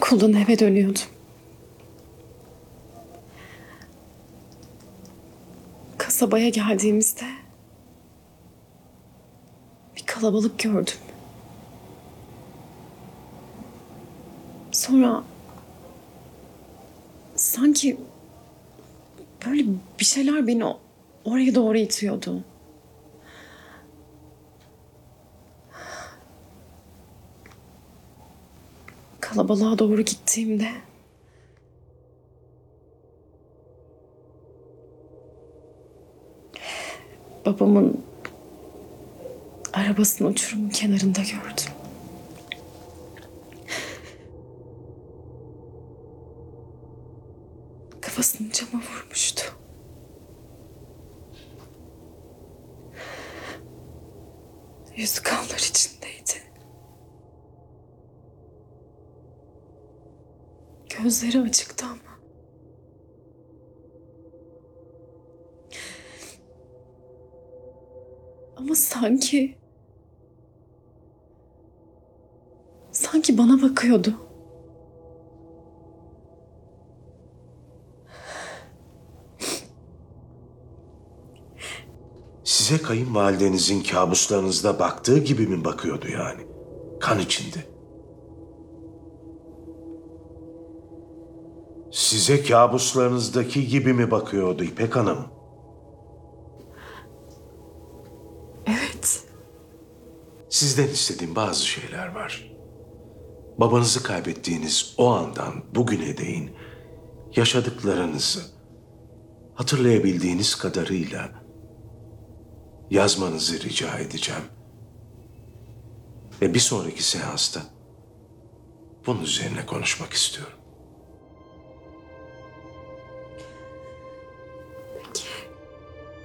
Okuldan eve dönüyordum. Kasabaya geldiğimizde bir kalabalık gördüm. Sonra sanki böyle bir şeyler beni oraya doğru itiyordu. Kalabalığa doğru gittiğimde babamın arabasını uçurumun kenarında gördüm. Kafasını cama vurmuştu. Yüzü kanlar içindeydi. Gözleri açıktı ama. Ama sanki bana bakıyordu. Size kayınvalidenizin kabuslarınızda baktığı gibi mi bakıyordu yani? Kan içinde. Size kabuslarınızdaki gibi mi bakıyordu İpek Hanım? Evet. Sizden istediğim bazı şeyler var. Babanızı kaybettiğiniz o andan bugüne değin yaşadıklarınızı hatırlayabildiğiniz kadarıyla yazmanızı rica edeceğim. Ve bir sonraki seansta bunun üzerine konuşmak istiyorum.